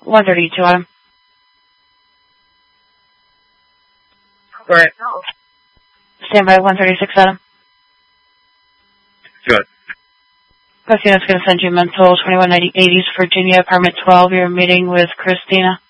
132, Adam. Correct. Stand by 136, Adam. Good. Christina's going to send you mental 2180 Virginia, apartment 12. You're meeting with Christina.